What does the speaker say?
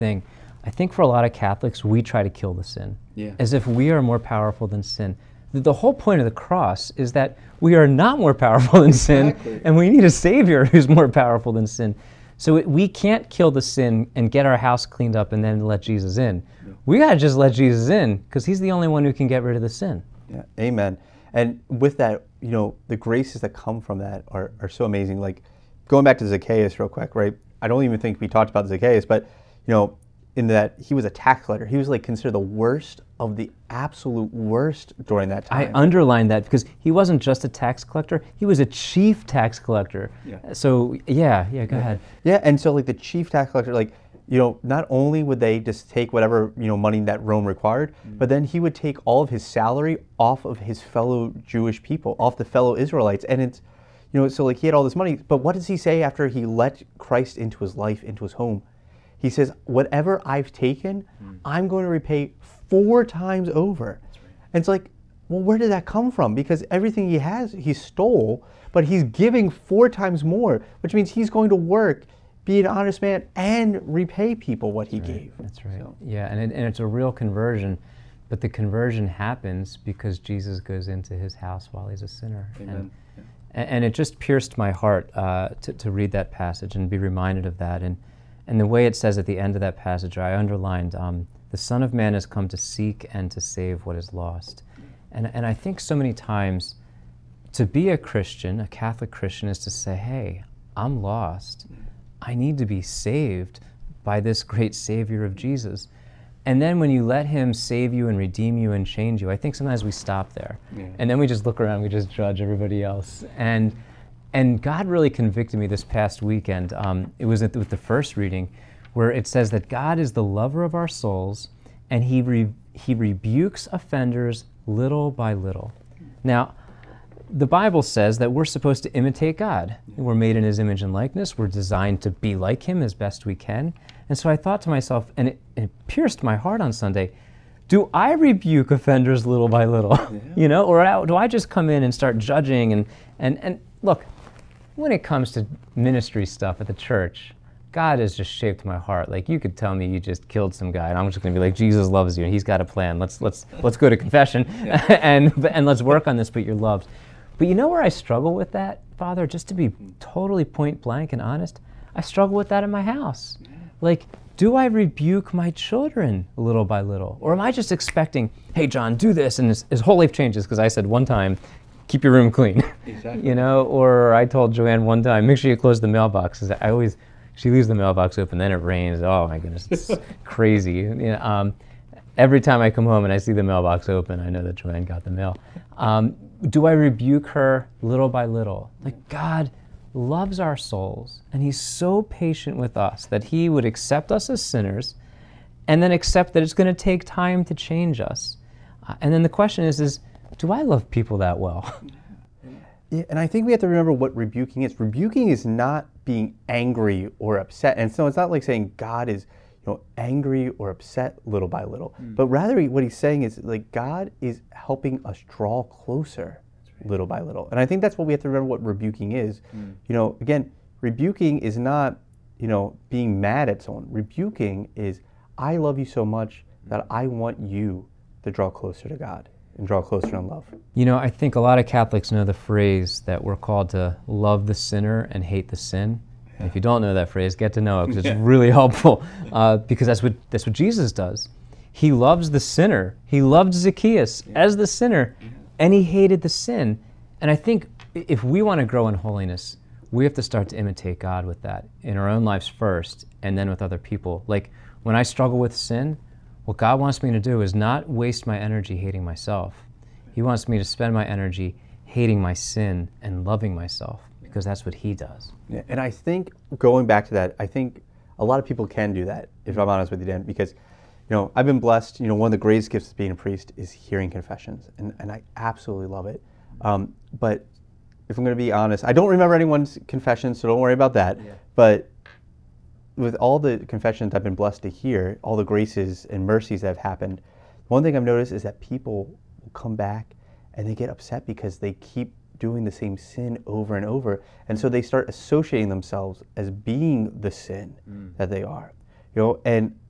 thing. I think for a lot of Catholics, we try to kill the sin, as if we are more powerful than sin. The whole point of the cross is that we are not more powerful than sin, and we need a Savior who's more powerful than sin. So we can't kill the sin and get our house cleaned up and then let Jesus in. No. We got to just let Jesus in, because he's the only one who can get rid of the sin. Yeah, amen. And with that, the graces that come from that are so amazing. Like, going back to Zacchaeus real quick, right? I don't even think we talked about Zacchaeus, but, in that he was a tax collector. He was considered the worst of the absolute worst during that time. I underlined that because he wasn't just a tax collector, he was a chief tax collector. Yeah. So, go ahead. Yeah, and so the chief tax collector, not only would they just take whatever, money that Rome required, but then he would take all of his salary off of his fellow Jewish people, off the fellow Israelites. And it's, so he had all this money, but what does he say after he let Christ into his life, into his home? He says, whatever I've taken, I'm going to repay 4 times over. Right. And it's well, where did that come from? Because everything he has, he stole, but he's giving 4 times more, which means he's going to work, be an honest man, and repay people what he gave. That's right. So. Yeah, and it's a real conversion, but the conversion happens because Jesus goes into his house while he's a sinner. Amen. And it just pierced my heart to read that passage and be reminded of that. And the way it says at the end of that passage, I underlined, the Son of Man has come to seek and to save what is lost. And I think so many times to be a Christian, a Catholic Christian, is to say, hey, I'm lost. I need to be saved by this great Savior of Jesus. And then when you let him save you and redeem you and change you, I think sometimes we stop there. Yeah. And then we just look around, we just judge everybody else. And God really convicted me this past weekend. It was with the first reading, where it says that God is the lover of our souls, and he rebukes offenders little by little. Now, the Bible says that we're supposed to imitate God. We're made in his image and likeness. We're designed to be like him as best we can. And so I thought to myself, and it pierced my heart on Sunday, do I rebuke offenders little by little? Yeah. Or do I just come in and start judging? And look, when it comes to ministry stuff at the church, God has just shaped my heart. You could tell me you just killed some guy, and I'm just going to be like, Jesus loves you, and he's got a plan. Let's go to confession, and let's work on this, but you're loved. But you know where I struggle with that, Father? Just to be totally point blank and honest, I struggle with that in my house. Do I rebuke my children little by little? Or am I just expecting, hey, John, do this, and his whole life changes because I said one time, keep your room clean. Exactly. Or I told Joanne one time, make sure you close the mailbox, because she leaves the mailbox open, then it rains. Oh my goodness, it's crazy. Every time I come home and I see the mailbox open, I know that Joanne got the mail. Do I rebuke her little by little? God loves our souls, and he's so patient with us that he would accept us as sinners and then accept that it's going to take time to change us. And then the question is do I love people that well? Yeah, and I think we have to remember what rebuking is. Rebuking is not being angry or upset. And so it's not like saying God is angry or upset little by little. But rather what he's saying is God is helping us draw closer little by little. And I think that's what we have to remember what rebuking is. Again, rebuking is not, being mad at someone. Rebuking is, I love you so much that I want you to draw closer to God and draw closer in love. I think a lot of Catholics know the phrase that we're called to love the sinner and hate the sin. And if you don't know that phrase, get to know it, because it's really helpful, because that's what Jesus does. He loves the sinner. He loved Zacchaeus as the sinner, and he hated the sin. And I think if we want to grow in holiness, we have to start to imitate God with that in our own lives first, and then with other people. When I struggle with sin, what God wants me to do is not waste my energy hating myself. He wants me to spend my energy hating my sin and loving myself, because that's what he does. Yeah, and I think, going back to that, I think a lot of people can do that, if I'm honest with you, Dan, because I've been blessed. One of the greatest gifts of being a priest is hearing confessions, and I absolutely love it. But if I'm going to be honest, I don't remember anyone's confession, so don't worry about that. Yeah. But with all the confessions I've been blessed to hear, all the graces and mercies that have happened, one thing I've noticed is that people will come back and they get upset because they keep doing the same sin over and over, and so they start associating themselves as being the sin that they are. And